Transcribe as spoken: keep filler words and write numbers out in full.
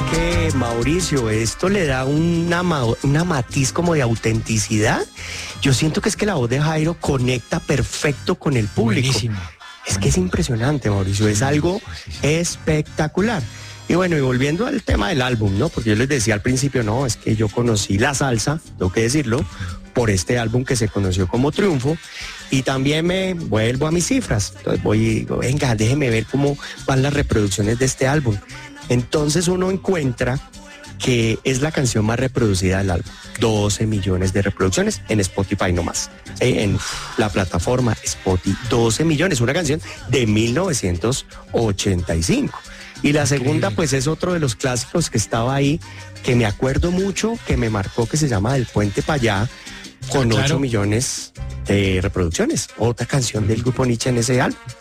que, Mauricio, esto le da una, una matiz como de autenticidad. Yo siento que es que la voz de Jairo conecta perfecto con el público. Buenísimo. Es que es impresionante, Mauricio, es algo espectacular. Y bueno, y volviendo al tema del álbum, ¿no? Porque yo les decía al principio, no, es que yo conocí la salsa, tengo que decirlo, por este álbum que se conoció como Triunfo, y también me vuelvo a mis cifras. Entonces voy y digo, venga, déjeme ver cómo van las reproducciones de este álbum. Entonces uno encuentra que es la canción más reproducida del álbum. doce millones de reproducciones en Spotify nomás. Eh, en la plataforma Spotify, doce millones, una canción de mil novecientos ochenta y cinco. Y la segunda, pues es otro de los clásicos que estaba ahí, que me acuerdo mucho, que me marcó, que se llama Del Puente para allá, con claro. ocho millones de reproducciones. Otra canción del grupo Nietzsche en ese álbum.